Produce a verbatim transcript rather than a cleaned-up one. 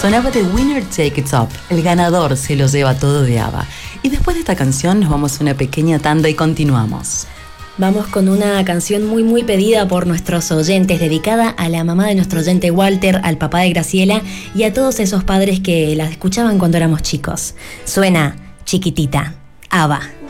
Sonaba The Winner Take It Up, el ganador se lo lleva todo de ABBA. Y después de esta canción nos vamos a una pequeña tanda y continuamos. Vamos con una canción muy muy pedida por nuestros oyentes, dedicada a la mamá de nuestro oyente Walter, al papá de Graciela y a todos esos padres que la escuchaban cuando éramos chicos. Suena Chiquitita, ABBA.